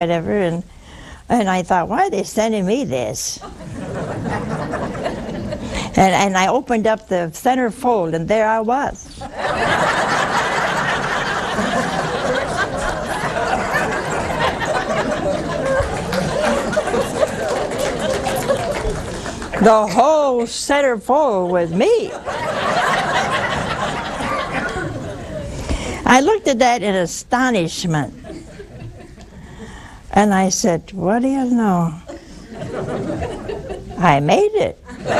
whatever, and I thought, why are they sending me this? and I opened up the center fold, and there I was. The whole center fold was me. I looked at that in astonishment. And I said, what do you know? I made it.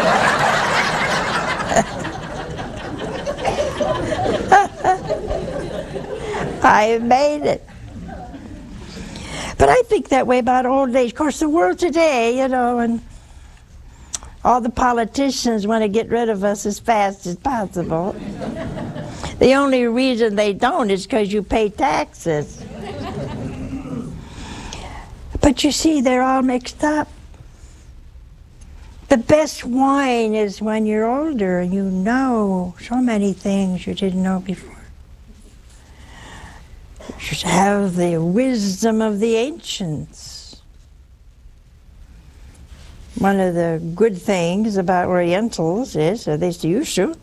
I made it. But I think that way about old age. Of course, the world today, you know, and all the politicians want to get rid of us as fast as possible. The only reason they don't is because you pay taxes. But you see, they're all mixed up. The best wine is when you're older and you know so many things you didn't know before. You should have the wisdom of the ancients. One of the good things about Orientals is, at least used to,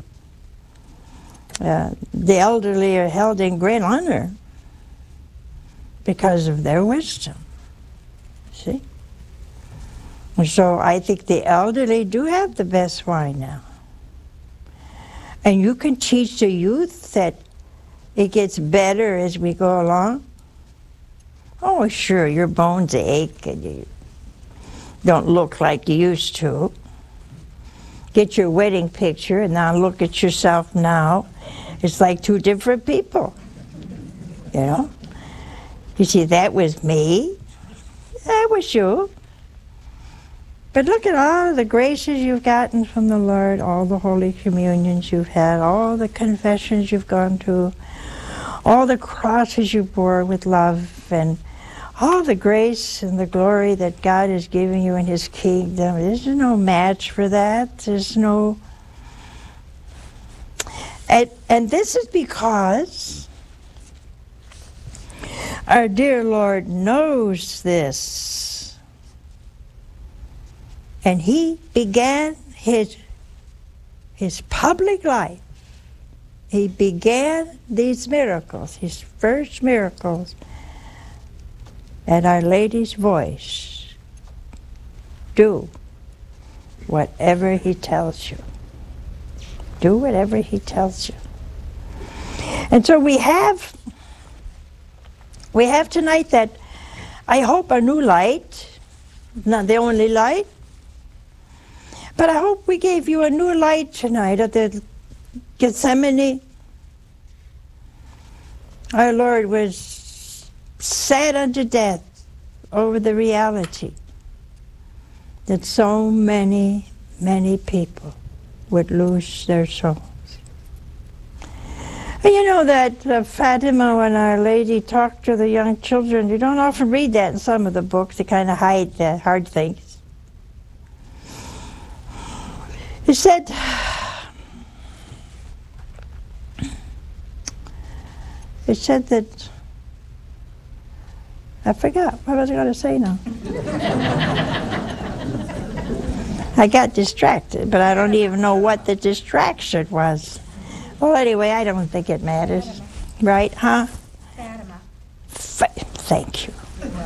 the elderly are held in great honor because of their wisdom. See? And so I think the elderly do have the best wine now. And you can teach the youth that it gets better as we go along. Oh, sure, your bones ache and you don't look like you used to. Get your wedding picture and now look at yourself now. It's like two different people, you know? You see, that was me. That was you. But look at all the graces you've gotten from the Lord, all the Holy Communions you've had, all the confessions you've gone to, all the crosses you bore with love, and all the grace and the glory that God is giving you in His kingdom. There's no match for that. There's no... And this is because our dear Lord knows this. And He began His public life. He began these miracles, His first miracles, at Our Lady's voice. Do whatever He tells you. Do whatever He tells you. And so we have tonight that, I hope, a new light, not the only light, but I hope we gave you a new light tonight at the Gethsemane. Our Lord was sad unto death over the reality that so many, many people would lose their souls. And you know that Fatima, when Our Lady talked to the young children, you don't often read that in some of the books. They kind of hide the hard things. It said, that, I forgot, what was I going to say now? I got distracted, but I don't even know what the distraction was. Well, anyway, I don't think it matters. Right, huh? Fatima. Thank you.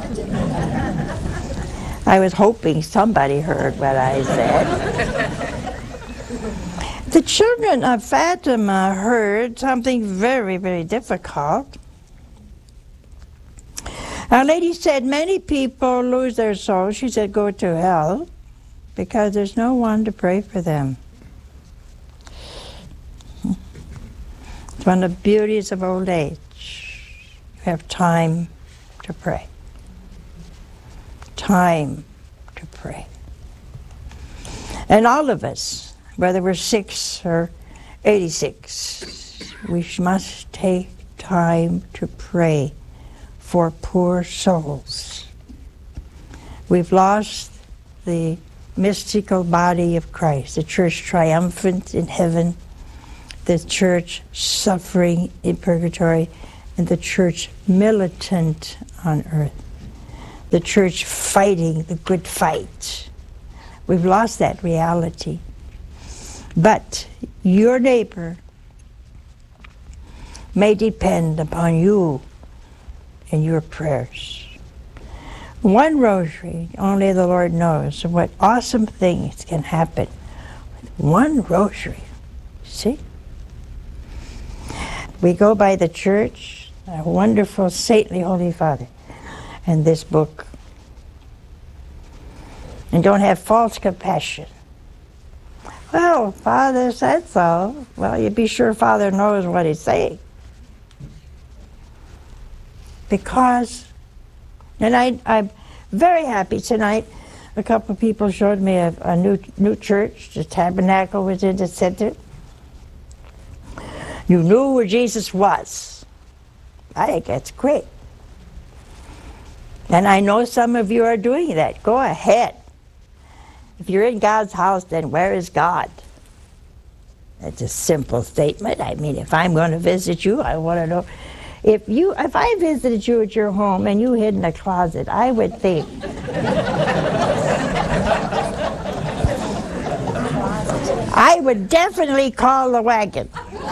I was hoping somebody heard what I said. The children of Fatima heard something very, very difficult. Our Lady said many people lose their souls. She said go to hell because there's no one to pray for them. It's one of the beauties of old age. You have time to pray. Time to pray. And all of us, whether we're 6 or 86, we must take time to pray for poor souls. We've lost the mystical body of Christ, the church triumphant in heaven, the church suffering in purgatory, and the church militant on earth. the church fighting the good fight. We've lost that reality. But your neighbor may depend upon you and your prayers. One rosary, only the Lord knows what awesome things can happen with one rosary. See? We go by the church, a wonderful, saintly Holy Father, and this book. And don't have false compassion. Well, Father said so. Well, you be sure Father knows what he's saying. Because, and I'm very happy tonight, a couple of people showed me a new church. The tabernacle was in the center. You knew where Jesus was. I think that's great. And I know some of you are doing that. Go ahead. If you're in God's house, then where is God? That's a simple statement. I mean, if I'm going to visit you, I want to know. If I visited you at your home and you hid in a closet, I would think. I would definitely call the wagon.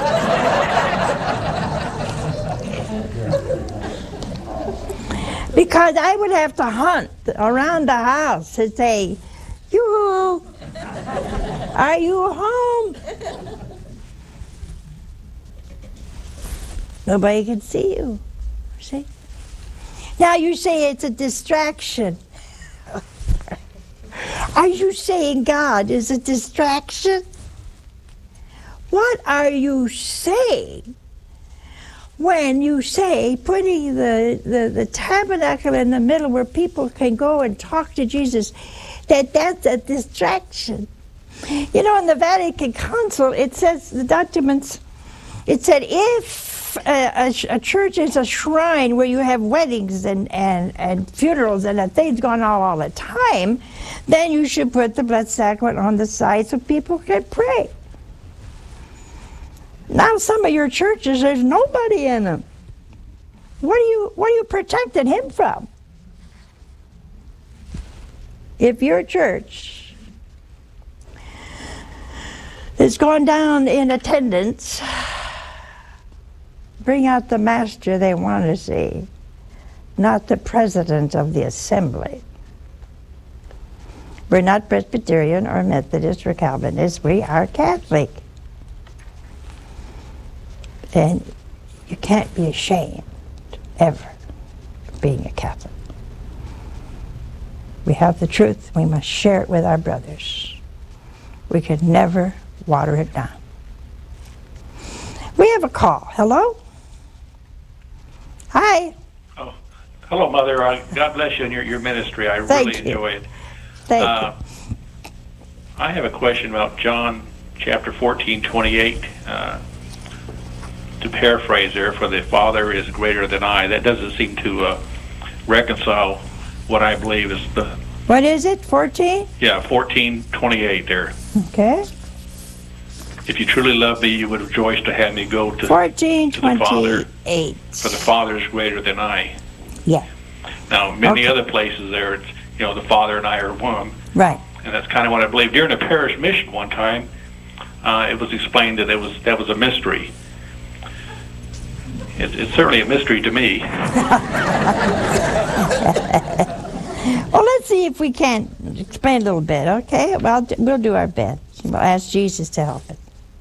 Because I would have to hunt around the house and say, "Yoo-hoo, are you home?" Nobody can see you. See? Now you say it's a distraction. Are you saying God is a distraction? What are you saying when you say putting the tabernacle in the middle where people can go and talk to Jesus, that's a distraction? You know, in the Vatican Council, it says, the documents, it said if a church is a shrine where you have weddings and funerals and things going on all the time, then you should put the Blessed Sacrament on the side so people can pray. Now some of your churches, there's nobody in them. What are you protecting him from? If your church is going down in attendance, bring out the master they want to see, not the president of the assembly. We're not Presbyterian or Methodist or Calvinist. We are Catholic. And you can't be ashamed, ever, of being a Catholic. We have the truth. We must share it with our brothers. We can never water it down. We have a call. Hello? Hi. Oh, hello, Mother. God bless you in your ministry. I really enjoy it. Thank you. I have a question about John chapter 14:28. To paraphrase there, for the Father is greater than I. That doesn't seem to reconcile what I believe is the... What is it, 14? Yeah, 14:28 there. Okay. If you truly love me, you would rejoice to have me go to 14:28. the Father. For the Father is greater than I. Yeah. Now, many other places there, it's, you know, the Father and I are one. Right. And that's kind of what I believe. During a parish mission one time, it was explained that that was a mystery. It's certainly a mystery to me. Well, let's see if we can explain a little bit, okay? Well, we'll do our best. We'll ask Jesus to help us.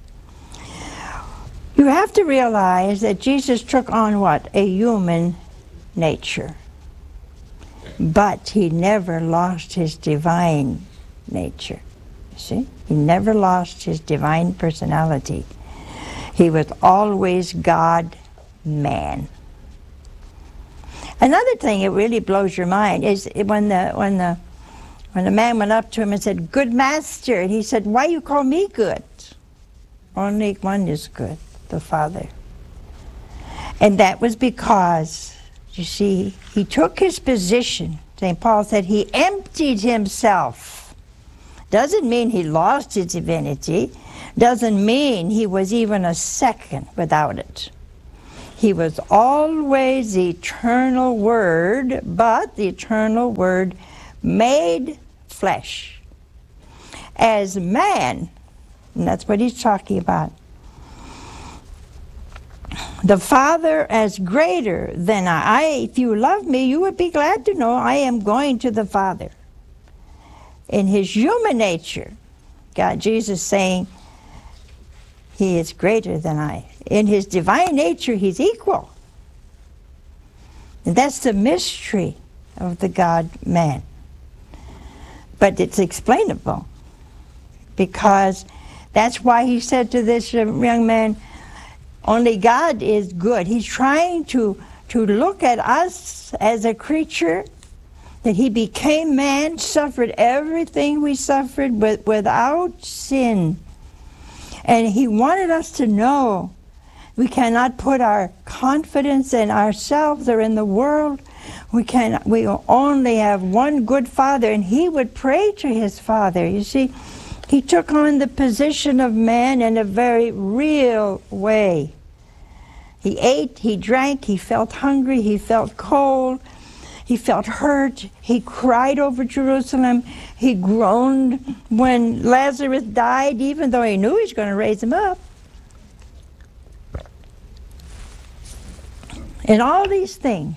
You have to realize that Jesus took on what? A human nature. But he never lost his divine nature. You see? He never lost his divine personality. He was always God-man. Another thing that really blows your mind is when the man went up to him and said, "Good master," and he said, "Why you call me good? Only one is good, the Father." And that was because, you see, he took his position. St. Paul said he emptied himself. Doesn't mean he lost his divinity. Doesn't mean he was even a second without it. He was always the eternal Word, but the eternal Word made flesh. As man, and that's what he's talking about. The Father as greater than I. If you love me, you would be glad to know I am going to the Father. In his human nature, God, Jesus saying, he is greater than I. In his divine nature, he's equal. And that's the mystery of the God-man. But it's explainable, because that's why he said to this young man, only God is good. He's trying to look at us as a creature, that he became man, suffered everything we suffered, but without sin. And he wanted us to know we cannot put our confidence in ourselves or in the world. We only have one good Father, and he would pray to his Father. You see, he took on the position of man in a very real way. He ate, he drank, he felt hungry, he felt cold, he felt hurt, he cried over Jerusalem, he groaned when Lazarus died, even though he knew he was going to raise him up. In all these things,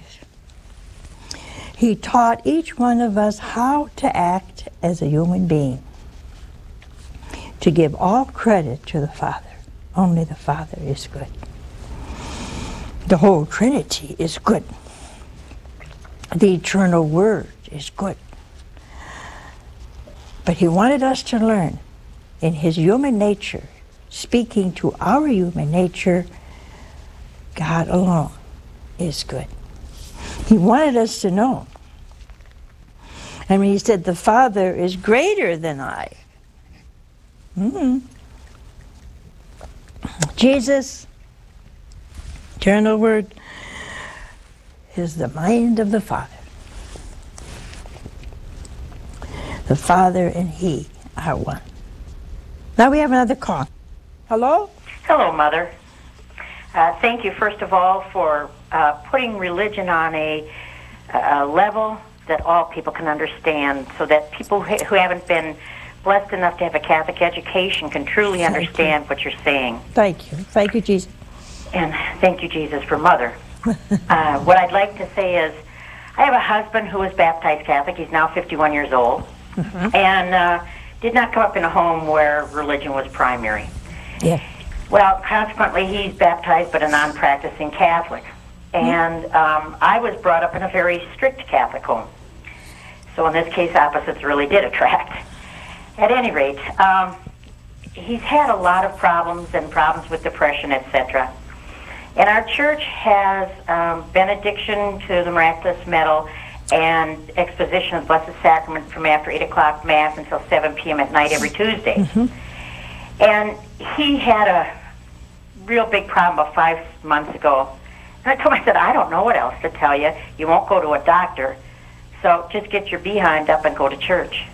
he taught each one of us how to act as a human being, to give all credit to the Father. Only the Father is good. The whole Trinity is good. The eternal Word is good. But he wanted us to learn in his human nature, speaking to our human nature, God alone is good. He wanted us to know. And when he said the Father is greater than I, Jesus, eternal Word, is the mind of the Father. The Father and he are one. Now we have another call. Hello? Hello, Mother. Thank you, first of all, for putting religion on a level that all people can understand, so that people who haven't been blessed enough to have a Catholic education can truly understand what you're saying. Thank you. Thank you, Jesus. And thank you, Jesus, for Mother. What I'd like to say is, I have a husband who was baptized Catholic. He's now 51 years old, and did not come up in a home where religion was primary. Yeah. Well, consequently, he's baptized but a non-practicing Catholic. And I was brought up in a very strict Catholic home. So in this case, opposites really did attract. At any rate, he's had a lot of problems with depression, etc. And our church has benediction to the miraculous medal and exposition of Blessed Sacrament from after 8 o'clock Mass until 7 p.m. at night every Tuesday. And he had a real big problem about 5 months ago. And I told him, I said, I don't know what else to tell you. You won't go to a doctor, so just get your behind up and go to church.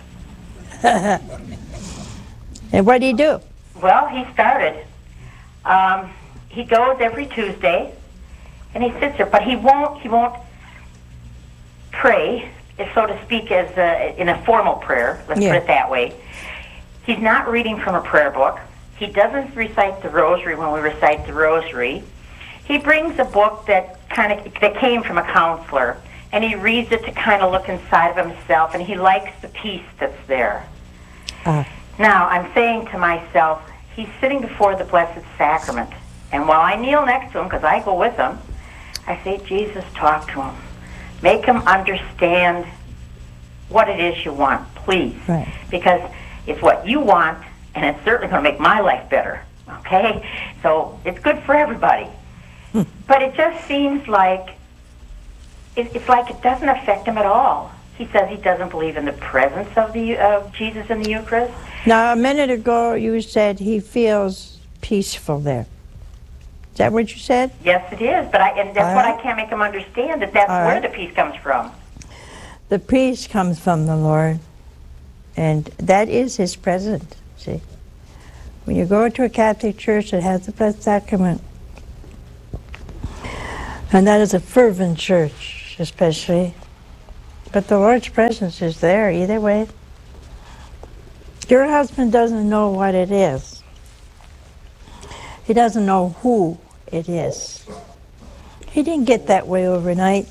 And what did he do? Well, he started. He goes every Tuesday, and he sits there, but he won't pray, so to speak, as in a formal prayer. Let's put it that way. He's not reading from a prayer book. He doesn't recite the rosary when we recite the rosary. He brings a book that came from a counselor, and he reads it to kind of look inside of himself, and he likes the peace that's there. Now, I'm saying to myself, he's sitting before the Blessed Sacrament, and while I kneel next to him, because I go with him, I say, Jesus, talk to him. Make him understand what it is you want, please. Right. Because it's what you want, and it's certainly going to make my life better, okay? So it's good for everybody. But it just seems like, it's like it doesn't affect him at all. He says he doesn't believe in the presence of Jesus in the Eucharist. Now, a minute ago you said he feels peaceful there. Is that what you said? Yes, it is. But that's what I can't make him understand, that's where the peace comes from. The peace comes from the Lord, and that is his presence, see. When you go to a Catholic church that has the Blessed Sacrament, And that is a fervent church, especially. But the Lord's presence is there either way. Your husband doesn't know what it is. He doesn't know who it is. He didn't get that way overnight.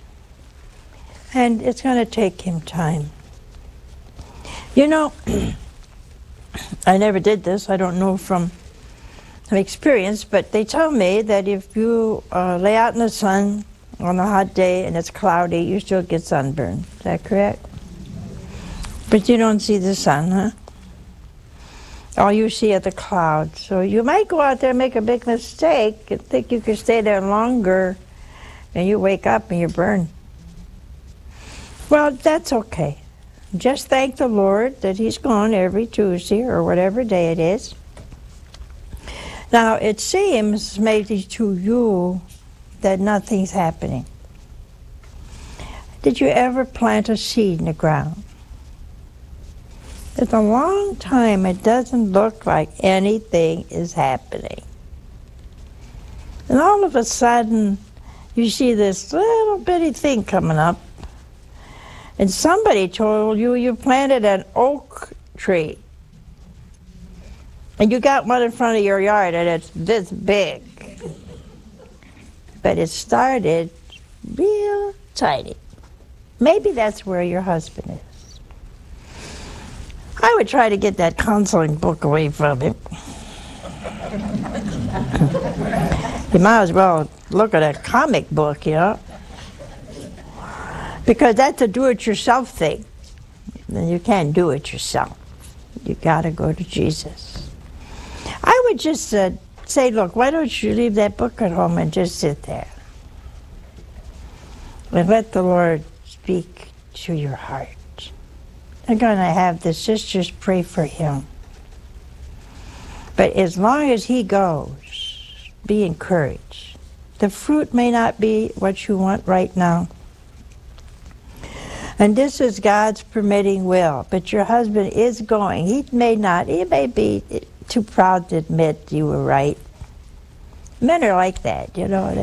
And it's going to take him time. You know, I never did this. I don't know from experience, but they tell me that if you lay out in the sun on a hot day and it's cloudy, you still get sunburned. Is that correct? But you don't see the sun, huh? All you see are the clouds. So you might go out there and make a big mistake and think you can stay there longer, and you wake up and you burn. Well, that's okay. Just thank the Lord that He's gone every Tuesday or whatever day it is. Now, it seems maybe to you that nothing's happening. Did you ever plant a seed in the ground? It's a long time. It doesn't look like anything is happening. And all of a sudden, you see this little bitty thing coming up. And somebody told you you planted an oak tree. And you got one in front of your yard and it's this big. But it started real tiny. Maybe that's where your husband is. I would try to get that counseling book away from him. You might as well look at a comic book, you know. Because that's a do-it-yourself thing. And you can't do it yourself. You got to go to Jesus. I would just say, look, why don't you leave that book at home and just sit there? And let the Lord speak to your heart. They're going to have the sisters pray for him. But as long as he goes, be encouraged. The fruit may not be what you want right now. And this is God's permitting will. But your husband is going. He may be too proud to admit you were right. Men are like that, you know.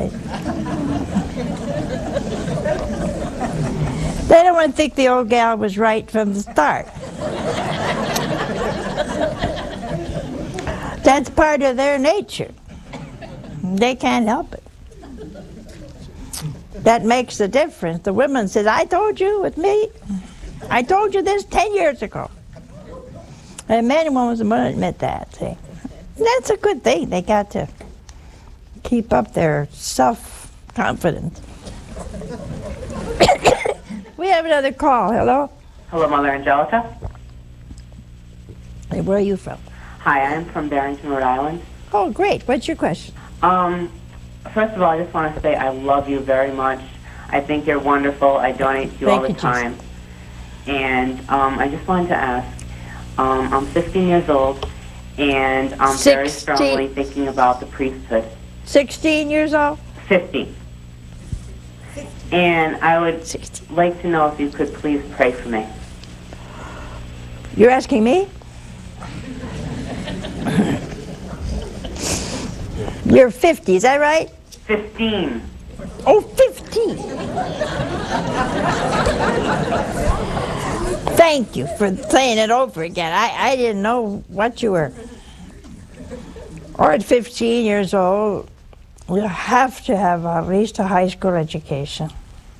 They don't want to think the old gal was right from the start. That's part of their nature. They can't help it. That makes the difference. The woman says, I told you with me. I told you this 10 years ago. And men and women won't admit that. See? That's a good thing. They got to keep up their self-confidence. We have another call. Hello? Hello, Mother Angelica. Hey, where are you from? Hi, I'm from Barrington, Rhode Island. Oh, great. What's your question? First of all, I just want to say I love you very much. I think you're wonderful. I donate to you all the time. And I just wanted to ask, I'm 15 years old, and I'm very strongly thinking about the priesthood. 16 years old? 50. And I would like to know if you could please pray for me. You're asking me? You're 50, is that right? 15. Oh, 15. Thank you for saying it over again. I didn't know what you were. Or at 15 years old, you have to have at least a high school education.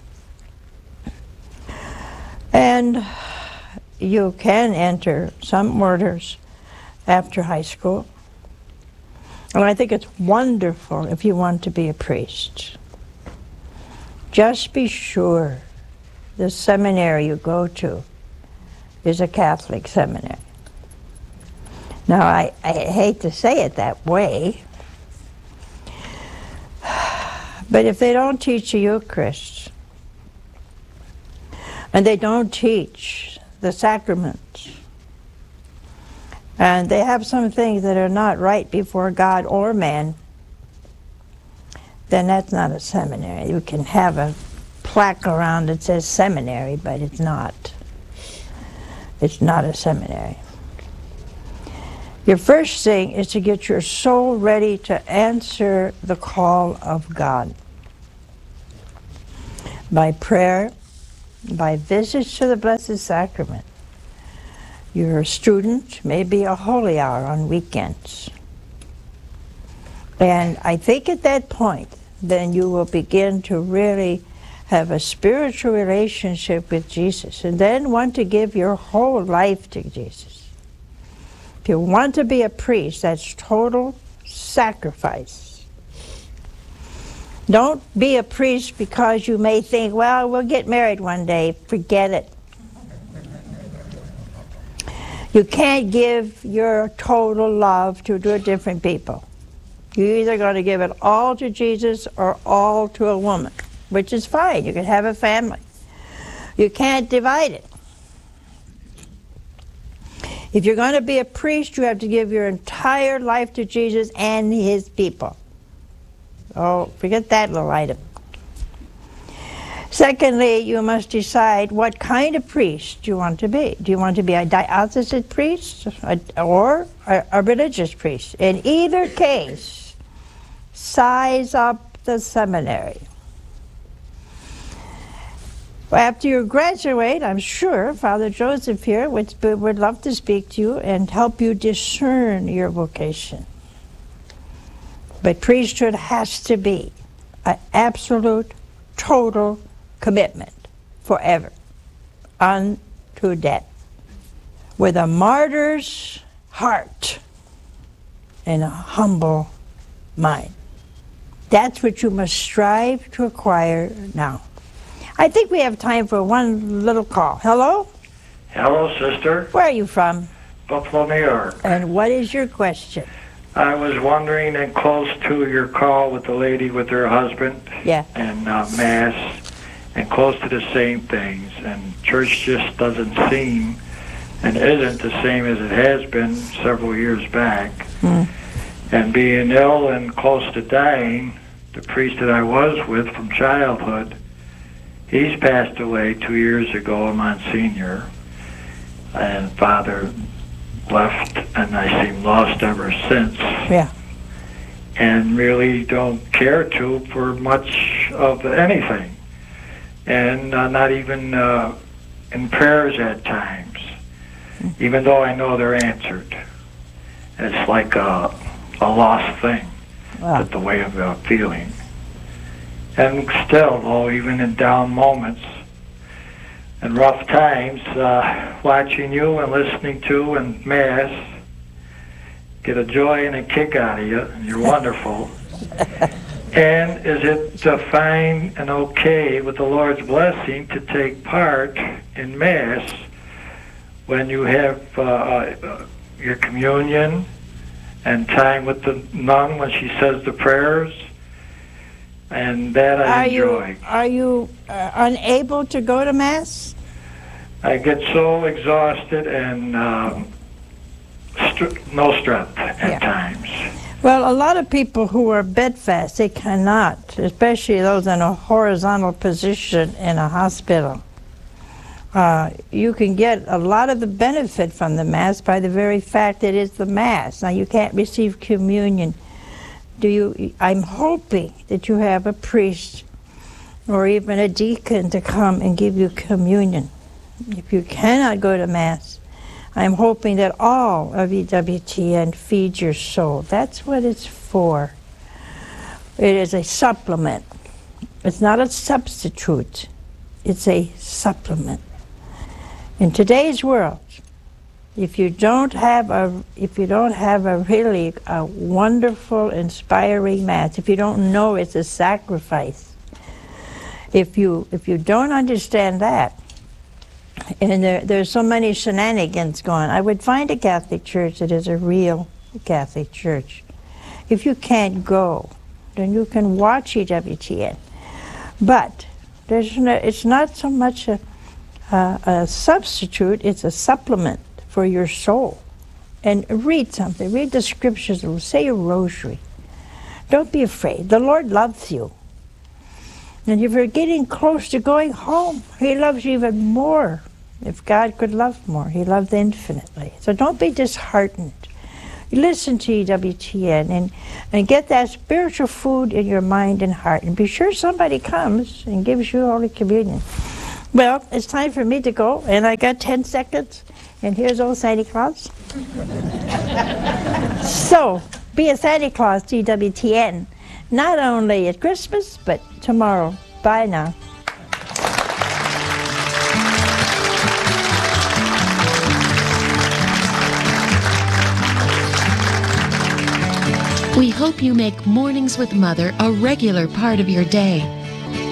And you can enter some orders after high school. And I think it's wonderful if you want to be a priest. Just be sure the seminary you go to is a Catholic seminary. Now, I hate to say it that way, but if they don't teach the Eucharist, and they don't teach the sacraments, and they have some things that are not right before God or man, then that's not a seminary. You can have a plaque around that says seminary, but it's not. It's not a seminary. Your first thing is to get your soul ready to answer the call of God. by prayer, by visits to the Blessed Sacrament. You're a student, maybe a holy hour on weekends. And I think at that point, then you will begin to really have a spiritual relationship with Jesus, and then want to give your whole life to Jesus. If you want to be a priest, that's total sacrifice. Don't be a priest because you may think, well, we'll get married one day. Forget it. You can't give your total love to different people. You're either going to give it all to Jesus or all to a woman, which is fine. You can have a family. You can't divide it. If you're going to be a priest, you have to give your entire life to Jesus and his people. Oh, forget that little item. Secondly, you must decide what kind of priest you want to be. Do you want to be a diocesan priest or a religious priest? In either case, size up the seminary. Well, after you graduate, I'm sure Father Joseph here would love to speak to you and help you discern your vocation. But priesthood has to be an absolute, total commitment forever, unto death, with a martyr's heart and a humble mind. That's what you must strive to acquire now. I think we have time for one little call. Hello? Hello, sister. Where are you from? Buffalo, New York. And what is your question? I was wondering, and close to your call with the lady with her husband, Yeah. and Mass, and close to the same things, and church just doesn't seem and isn't the same as it has been several years back. And being ill and close to dying, the priest that I was with from childhood, he's passed away 2 years ago, a Monsignor, and Father left, and I seem lost ever since. Yeah. And really don't care to for much of anything, and not even in prayers at times, even though I know they're answered. It's like a lost thing, Wow. that's the way of feeling. And still, though, even in down moments and rough times, watching you and listening to and Mass, get a joy and a kick out of you, and you're wonderful. And is it fine and okay with the Lord's blessing to take part in Mass when you have your communion and time with the nun when she says the prayers? And that I enjoy. Are you unable to go to Mass? I get so exhausted and no strength at times. Well, a lot of people who are bedfast, they cannot, especially those in a horizontal position in a hospital. You can get a lot of the benefit from the Mass by the very fact that it's the Mass. Now, you can't receive communion. I'm hoping that you have a priest or even a deacon to come and give you communion. If you cannot go to Mass, I'm hoping that all of EWTN feeds your soul. That's what it's for. It is a supplement. It's not a substitute. It's a supplement. In today's world, if you don't have a really wonderful, inspiring Mass, if you don't know it's a sacrifice, if you don't understand that, and there's so many shenanigans going, I would find a Catholic church that is a real Catholic church. If you can't go, then you can watch EWTN. But it's not so much a substitute, it's a supplement for your soul. And read something, read the scriptures, say a rosary. Don't be afraid, the Lord loves you. And if you're getting close to going home, he loves you even more. If God could love more, he loves infinitely. So don't be disheartened. listen to EWTN and get that spiritual food in your mind and heart. And be sure somebody comes and gives you Holy Communion. Well, it's time for me to go, and I got 10 seconds, and here's old Santa Claus. So, be a Santa Claus, EWTN, not only at Christmas, but tomorrow. Bye now. We hope you make Mornings with Mother a regular part of your day.